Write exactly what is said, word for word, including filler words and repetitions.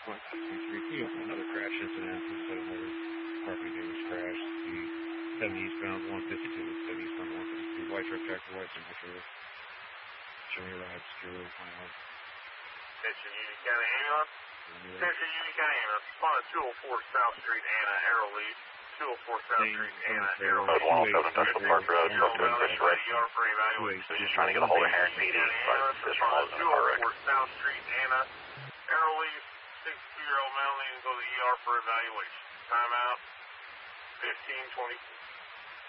point three feet. Another crash incident. Looks like another property damage crash. The seven eastbound, one fifty-two. seven eastbound, one fifty-two. White truck, tractor, white temperature. Show me ride, secure, final. Attention, Union County Ambulance. Attention, Union County Ambulance. Respond to two oh four South Street, Anna, Arrowleaf. two oh four South Street, Anna, Arrowleaf. one oh seven, Central Park Road, Northwood, Chris Ray. E R for evaluation. So just trying to get a hold of Heron P D, but this one wasn't a car wreck. two oh four South Street, Anna, Arrowleaf. sixty-two-year-old male needing to go to the E R for evaluation. Timeout, fifteen twenty-four.